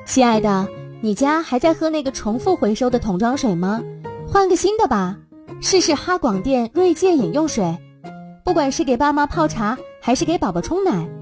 亲爱的，你家还在喝那个重复回收的桶装水吗？换个新的吧，试试哈广电锐界饮用水。不管是给爸妈泡茶还是给宝宝冲奶，